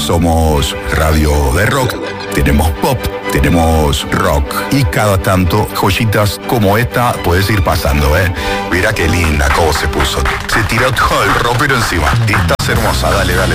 somos radio de rock, tenemos pop, tenemos rock y cada tanto joyitas como esta puedes ir pasando, ¿eh? Mira qué linda cómo se puso. Se tiró todo el ropero encima. Estás hermosa, dale, dale.